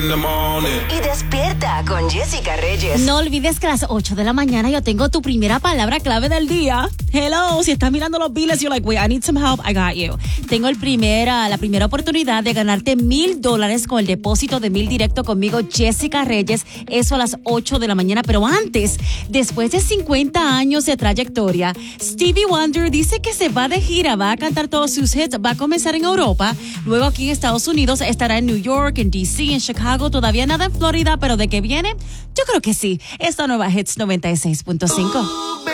Y despierta con Jessica Reyes. No olvides que a las 8 de la mañana yo tengo tu primera palabra clave del día. Hello, si estás mirando los biles, you're like, wait, I need some help, I got you. Tengo la primera oportunidad de ganarte $1,000 con el depósito de 1,000 directo conmigo, Jessica Reyes. Eso a las 8 de la mañana. Pero antes, después de 50 años de trayectoria, Stevie Wonder dice que se va de gira, va a cantar todos sus hits, va a comenzar en Europa, luego aquí en Estados Unidos, estará en New York, en DC, en Chicago, todavía nada en Florida, pero ¿de qué viene? Yo creo que sí. Esta nueva Hits 96.5.